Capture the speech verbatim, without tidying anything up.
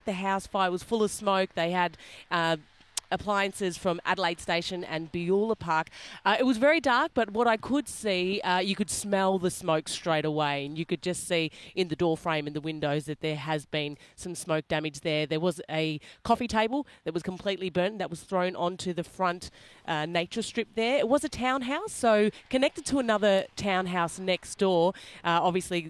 The house fire was full of smoke. They had uh, appliances from Adelaide Station and Beulah Park. Uh, it was very dark, but what I could see, uh, you could smell the smoke straight away, and you could just see in the door frame and the windows that there has been some smoke damage there. There was a coffee table that was completely burnt that was thrown onto the front uh, nature strip there. It was a townhouse, so connected to another townhouse next door. Uh, obviously,